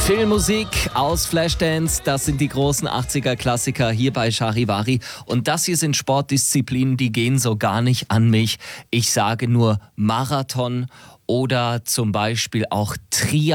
Filmmusik aus Flashdance, das sind die großen 80er-Klassiker hier bei Charivari. Und das hier sind Sportdisziplinen, die gehen so gar nicht an mich. Ich sage nur Marathon oder zum Beispiel auch Triathlon.